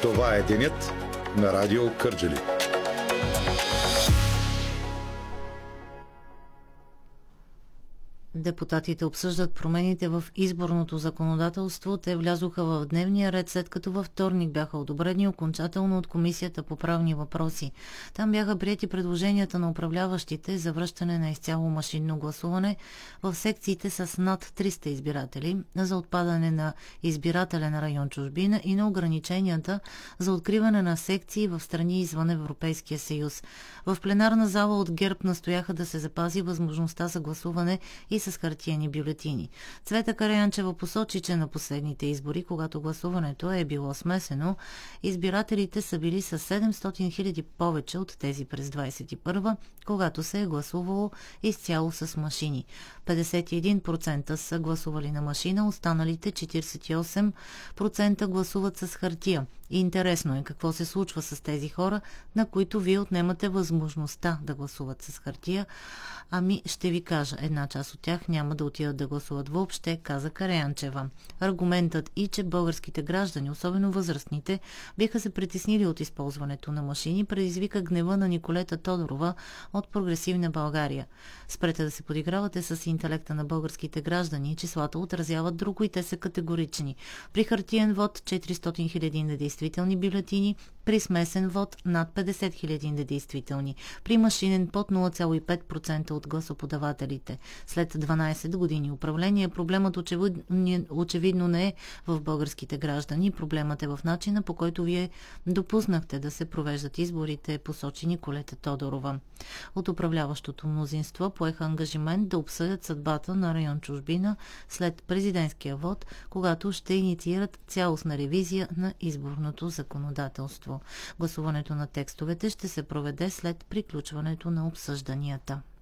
Това е денят на Радио Кърджали. Депутатите обсъждат промените в изборното законодателство. Те влязоха в дневния ред, след като във вторник бяха одобрени окончателно от Комисията по правни въпроси. Там бяха приети предложенията на управляващите за връщане на изцяло машинно гласуване в секциите с над 300 избиратели, за отпадане на избирателен район чужбина и на ограниченията за откриване на секции в страни извън Европейския съюз. В пленарна зала от ГЕРБ настояха да се запази възможността за гласуване и с хартиени бюлетини. Цвета Караянчева посочи, че на последните избори, когато гласуването е било смесено, избирателите са били с 700 000 повече от тези през 21-а, когато се е гласувало изцяло с машини. 51% са гласували на машина, останалите 48% гласуват с хартия. И интересно е какво се случва с тези хора, на които вие отнемате възможността да гласуват с хартия. Ами ще ви кажа, една част от тях няма да отидат да гласуват въобще, каза Караянчева. Аргументът и, че българските граждани, особено възрастните, биха се притеснили от използването на машини, предизвика гнева на Николета Тодорова от Прогресивна България. Спрете да се подигравате с интелекта на българските граждани, числата отразяват друго и те са категорични. При хартиен вод 400 000 недействителни бюлетини, при смесен вод над 50 000 недействителни, при машинен под 0,5% от гласоподавателите. След 12 години управление проблемът очевидно не е в българските граждани. Проблемът е в начина, по който вие допуснахте да се провеждат изборите, посочи Николета Тодорова. От управляващото мнозинство поеха ангажимент да обсъдят съдбата на район чужбина след президентския вод, когато ще инициират цялостна ревизия на изборното законодателство. Гласуването на текстовете ще се проведе след приключването на обсъжданията.